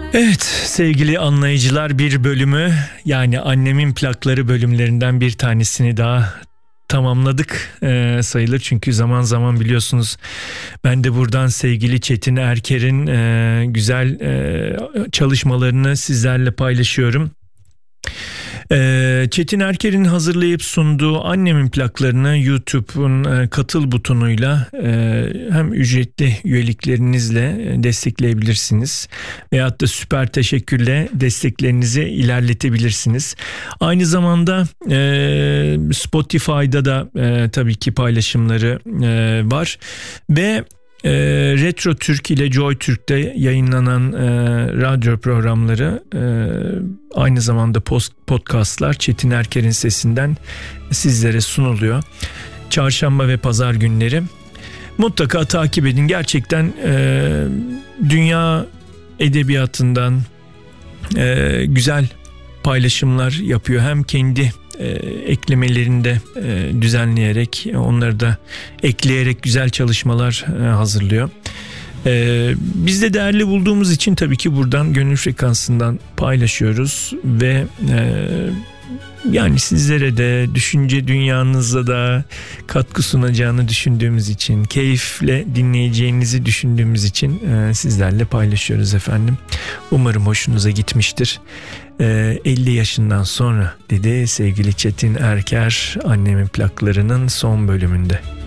Evet sevgili anlayıcılar, bir bölümü, yani annemin plakları bölümlerinden bir tanesini daha tamamladık sayılır. Çünkü zaman zaman biliyorsunuz ben de buradan sevgili Çetin Erker'in güzel çalışmalarını sizlerle paylaşıyorum. Çetin Erker'in hazırlayıp sunduğu annemin plaklarını YouTube'un katıl butonuyla hem ücretli üyeliklerinizle destekleyebilirsiniz veyahut da süper teşekkürle desteklerinizi ilerletebilirsiniz. Aynı zamanda Spotify'da da tabii ki paylaşımları var ve Retro Türk ile Joy Türk'te yayınlanan radyo programları, aynı zamanda podcastlar Çetin Erker'in sesinden sizlere sunuluyor. Çarşamba ve pazar günleri. Mutlaka takip edin. Gerçekten dünya edebiyatından güzel paylaşımlar yapıyor. Hem kendi eklemelerinde düzenleyerek, onları da ekleyerek güzel çalışmalar hazırlıyor. Biz de değerli bulduğumuz için tabii ki buradan gönül frekansından paylaşıyoruz ve yani sizlere de düşünce dünyanıza da katkı sunacağını düşündüğümüz için, keyifle dinleyeceğinizi düşündüğümüz için sizlerle paylaşıyoruz efendim. Umarım hoşunuza gitmiştir. 50 yaşından sonra dedi sevgili Çetin Erker, annemin plaklarının son bölümünde.